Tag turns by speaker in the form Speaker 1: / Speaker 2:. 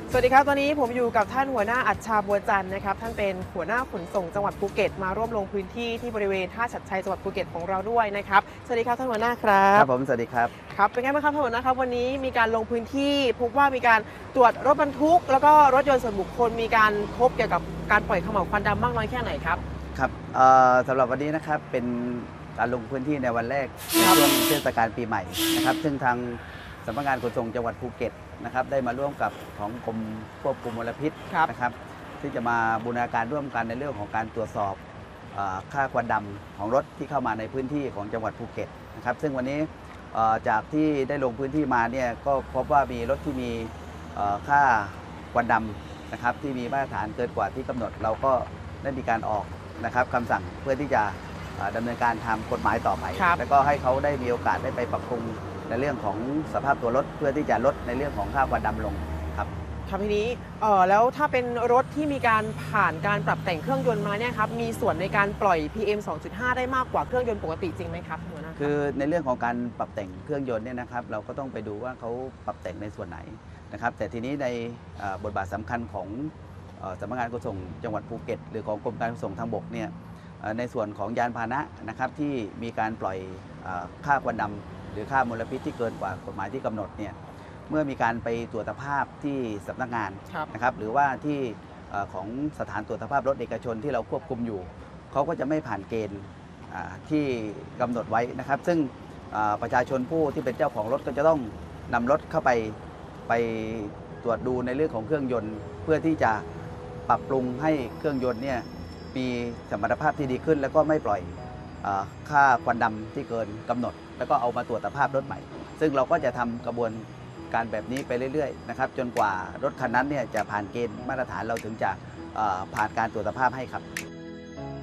Speaker 1: สวัสดีครับตอนนี้ผมอยู่กับท่านหัวหน้าอัจฉาบัวจันทร์นะครับท่านเป็นหัวหน้าขนส่งจังหวัดภูเก็ตมาร่วมลงพื้นที่ที่บริเวณท่าฉัตรชัยจังหวัดภูเก็ตของเราด้วยนะครับสวัสดีครับท่านหัวหน้าครับ
Speaker 2: ครับผมสวัสดีครับ
Speaker 1: ครับเป็นไงบ้างครับท่านหัวหน้าครับวันนี้มีการลงพื้นที่พบว่ามีการตรวจรถบรรทุกแล้วก็รถยนต์ส่วนบุคคลมีการพบเกี่ยวกับการปล่อยเขม่าวควันดำมากน้อยแค่ไหนครับ
Speaker 2: ครับสำหรับวันนี้นะครับเป็นการลงพื้นที่ในวันแรกในช่วงเทศกาลปีใหม่นะครับซึ่งทางสำนักงานขนส่งจังหวัดภูเก็ตนะครับได้มาร่วมกับของกรมควบคุมมลพิษนะครับที่จะมาบูรณาการร่วมกันในเรื่องของการตรวจสอบค่าควันดำของรถที่เข้ามาในพื้นที่ของจังหวัดภูเก็ตนะครับซึ่งวันนี้จากที่ได้ลงพื้นที่มาเนี่ยก็พบว่ามีรถที่มีค่าควันดำนะครับที่มีมาตรฐานเกินกว่าที่กำหนดเราก็ได้มีการออกนะครับคำสั่งเพื่อที่จะดำเนินการทำกฎหมายต่อไปแล้วก็ให้เขาได้มีโอกาสได้ไปปรับปรุงในเรื่องของสภาพตัวรถเพื่อที่จะลดในเรื่องของค่าควันดำลงครับ
Speaker 1: ครับทีนี้แล้วถ้าเป็นรถที่มีการผ่านการปรับแต่งเครื่องยนต์มาเนี่ยครับมีส่วนในการปล่อย PM 2.5 ได้มากกว่าเครื่องยนต์ปกติจริงไหมครับหัวหน้า
Speaker 2: คือในเรื่องของการปรับแต่งเครื่องยนต์เนี่ยนะครับเราก็ต้องไปดูว่าเขาปรับแต่งในส่วนไหนนะครับแต่ทีนี้ในบทบาทสำคัญของสำนักงานขนส่งจังหวัดภูเก็ตหรือของกรมการขนส่งทางบกเนี่ยในส่วนของยานพาหนะนะครับที่มีการปล่อยค่าควันดำหรือค่ามลพิษที่เกินกว่ากฎหมายที่กำหนดเนี่ยเมื่อมีการไปตรวจสภาพที่สำนักงานนะครับหรือว่าที่ของสถานตรวจสภาพรถเอกชนที่เราควบคุมอยู่เขาก็จะไม่ผ่านเกณฑ์ที่กำหนดไว้นะครับซึ่งประชาชนผู้ที่เป็นเจ้าของรถก็จะต้องนำรถเข้าไปตรวจดูในเรื่องของเครื่องยนต์เพื่อที่จะปรับปรุงให้เครื่องยนต์เนี่ยมีสมรรถภาพที่ดีขึ้นแล้วก็ไม่ปล่อยค่าควันดำที่เกินกำหนดแล้วก็เอามาตรวจสภาพรถใหม่ซึ่งเราก็จะทำกระบวนการแบบนี้ไปเรื่อยๆนะครับจนกว่ารถคันนั้นเนี่ยจะผ่านเกณฑ์มาตรฐานเราถึงจะผ่านการตรวจสภาพให้ครับ